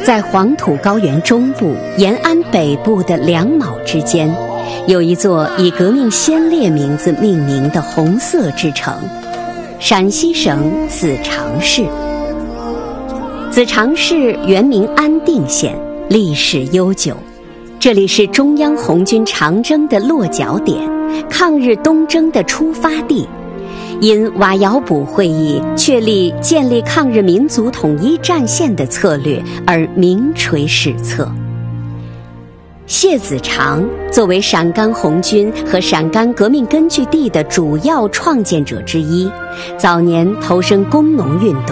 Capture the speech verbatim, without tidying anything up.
在黄土高原中部、延安北部的两卯之间，有一座以革命先烈名字命名的红色之城——陕西省子长市。子长市原名安定县，历史悠久。这里是中央红军长征的落脚点，抗日东征的出发地。因瓦窑堡会议确立建立抗日民族统一战线的策略而名垂史册。谢子长作为陕甘红军和陕甘革命根据地的主要创建者之一，早年投身工农运动，